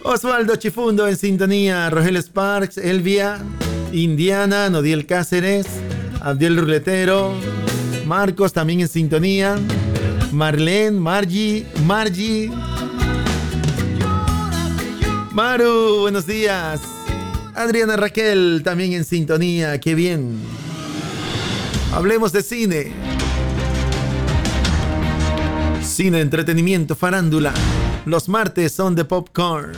Osvaldo Chifundo en sintonía. Rogelio Sparks, Elvia, Indiana, Nodiel Cáceres, Abdiel Ruletero, Marcos también en sintonía. Marlene, Margie, Maru, buenos días. Adriana Raquel también en sintonía, qué bien. Hablemos de cine. Cine, entretenimiento, farándula. Los martes son de popcorn.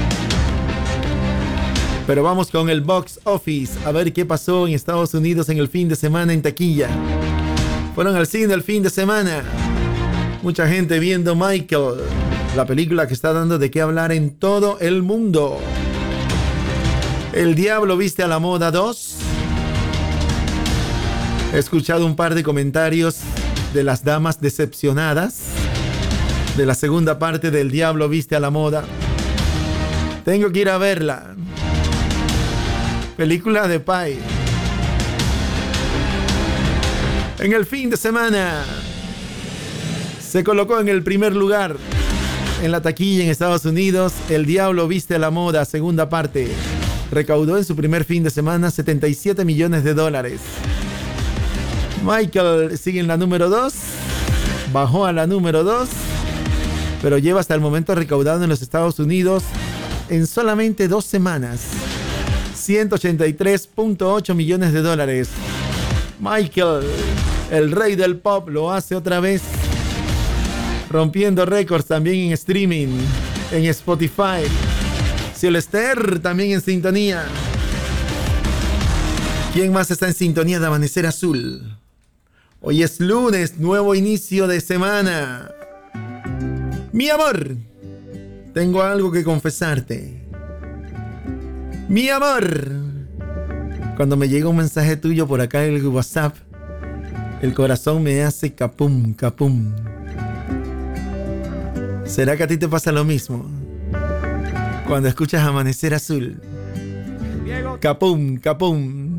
Pero vamos con el box office, a ver qué pasó en Estados Unidos en el fin de semana en taquilla. Fueron al cine el fin de semana. Mucha gente viendo Michael, la película que está dando de qué hablar en todo el mundo. El Diablo Viste a la Moda 2. He escuchado un par de comentarios de las damas decepcionadas de la segunda parte del Diablo Viste a la Moda. Tengo que ir a verla. Película de Pai. En el fin de semana se colocó en el primer lugar en la taquilla en Estados Unidos. El Diablo Viste a la Moda, segunda parte. Recaudó en su primer fin de semana $77 millones. Michael sigue en la número 2. Bajó a la número 2. Pero lleva hasta el momento recaudado en los Estados Unidos en solamente 2 semanas $183.8 millones. Michael, el rey del pop, lo hace otra vez, rompiendo récords también en streaming, en Spotify. Cielester también en sintonía. ¿Quién más está en sintonía de Amanecer Azul? Hoy es lunes, nuevo inicio de semana. Mi amor, tengo algo que confesarte. Mi amor, cuando me llega un mensaje tuyo por acá en el WhatsApp, el corazón me hace capum, capum. ¿Será que a ti te pasa lo mismo? Cuando escuchas Amanecer Azul. Capum, capum.